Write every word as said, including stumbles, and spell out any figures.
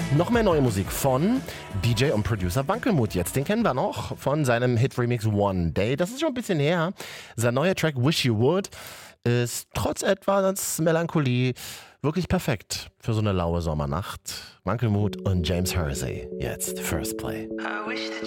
Noch mehr neue Musik von D J und Producer Wankelmut jetzt. Den kennen wir noch von seinem Hit-Remix One Day. Das ist schon ein bisschen her. Sein neuer Track Wish You Would ist trotz etwas Melancholie wirklich perfekt für so eine laue Sommernacht. Wankelmut und James Hersey jetzt First Play. I wish that